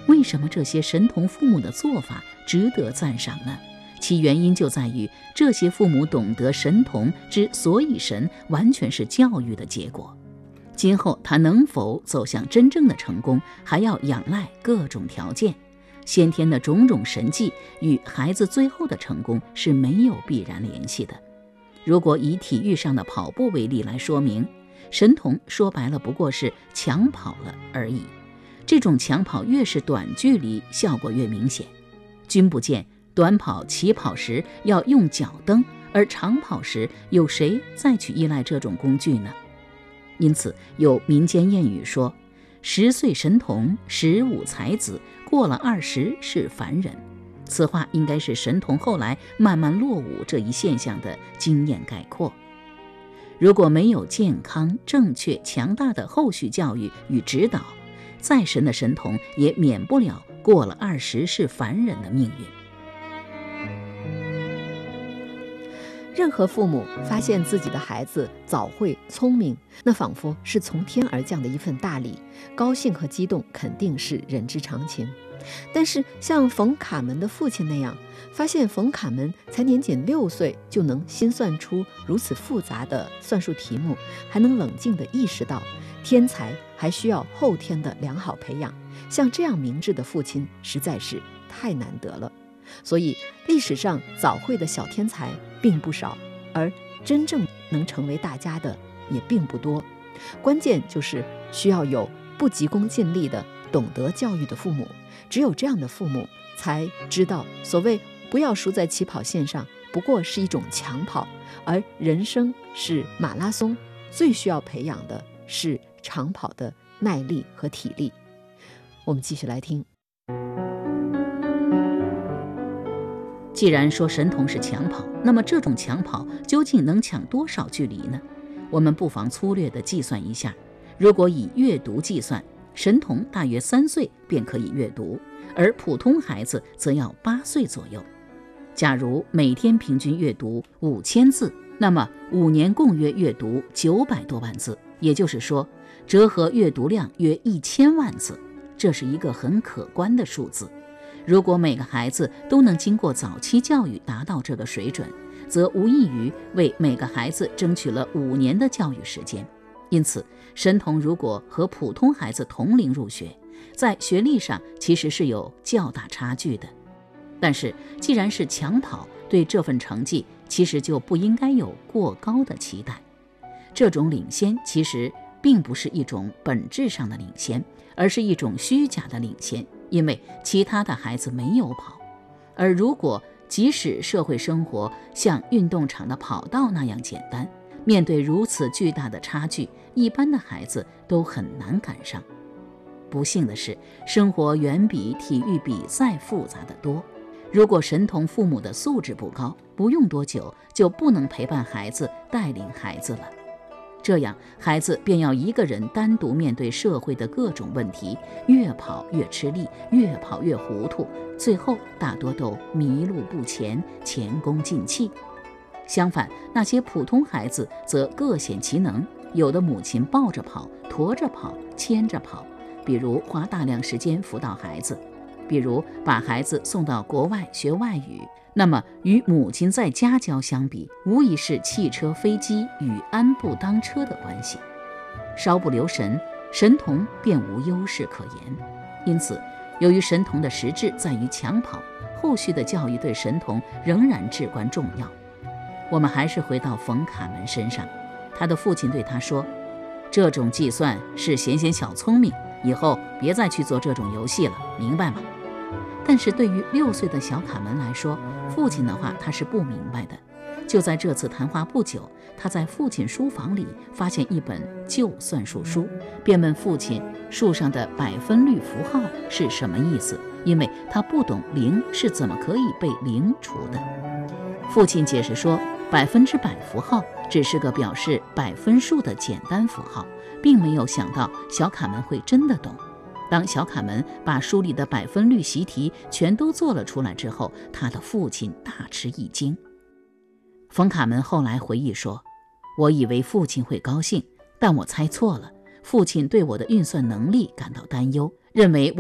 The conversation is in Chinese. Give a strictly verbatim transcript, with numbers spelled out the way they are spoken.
为什么这些神童父母的做法值得赞赏呢？其原因就在于这些父母懂得神童之所以神完全是教育的结果，今后他能否走向真正的成功，还要仰赖各种条件。先天的种种神迹与孩子最后的成功是没有必然联系的。如果以体育上的跑步为例来说明，神童说白了不过是抢跑了而已。这种抢跑越是短距离，效果越明显。君不见短跑起跑时要用脚蹬，而长跑时有谁再去依赖这种工具呢？因此有民间谚语说，十岁神童，十五才子，过了二十是凡人。此话应该是神童后来慢慢落伍这一现象的经验概括。如果没有健康、正确、强大的后续教育与指导，再神的神童也免不了过了二十是凡人的命运。 任何父母发现自己的孩子早慧聪明，那仿佛是从天而降的一份大礼，高兴和激动肯定是人之常情。但是像冯卡门的父亲那样，发现冯卡门才年仅六岁就能心算出如此复杂的算术题目，还能冷静地意识到天才还需要后天的良好培养，像这样明智的父亲实在是太难得了。所以历史上早慧的小天才并不少，而真正能成为大家的也并不多。关键就是需要有不急功近利的懂得教育的父母，只有这样的父母才知道，所谓不要输在起跑线上不过是一种抢跑，而人生是马拉松，最需要培养的是长跑的耐力和体力。我们继续来听。 既然说神童是抢跑，那么这种抢跑究竟能抢多少距离呢？我们不妨粗略地计算一下，如果以阅读计算，神童大约三岁便可以阅读，而普通孩子则要八岁左右。假如每天平均阅读五千字，那么五年共约阅读九百多万字，也就是说，折合阅读量约一千万字，这是一个很可观的数字。如果每个孩子都能经过早期教育达到这个水准，则无异于为每个孩子争取了五年的教育时间。因此，神童如果和普通孩子同龄入学，在学历上其实是有较大差距的。但是，既然是抢跑，对这份成绩其实就不应该有过高的期待。这种领先其实并不是一种本质上的领先，而是一种虚假的领先，因为其他的孩子没有跑。而如果即使社会生活像运动场的跑道那样简单，面对如此巨大的差距，一般的孩子都很难赶上。不幸的是，生活远比体育比赛复杂得多。如果神童父母的素质不高，不用多久就不能陪伴孩子、带领孩子了。这样，孩子便要一个人单独面对社会的各种问题，越跑越吃力，越跑越糊涂，最后大多都迷路不前，前功尽弃。相反，那些普通孩子则各显其能，有的母亲抱着跑，驮着跑，牵着跑，比如花大量时间辅导孩子，比如把孩子送到国外学外语。那么与母亲在家教相比，无疑是汽车飞机与安步当车的关系。稍不留神，神童便无优势可言。因此，由于神童的实质在于抢跑，后续的教育对神童仍然至关重要。我们还是回到冯卡门身上，他的父亲对他说，这种计算是显显小聪明，以后别再去做这种游戏了，明白吗？但是对于六岁的小卡门来说，父亲的话他是不明白的。就在这次谈话不久，他在父亲书房里发现一本旧算术书，便问父亲树上的百分率符号是什么意思，因为他不懂零是怎么可以被零除的。父亲解释说，百分之百符号只是个表示百分数的简单符号，并没有想到小卡门会真的懂。当小卡门把书里的百分率习题全都做了出来之后，他的父亲大吃一惊。冯卡门后来回忆说，我以为父亲会高兴，但我猜错了，父亲对我的运算能力感到担忧，认为我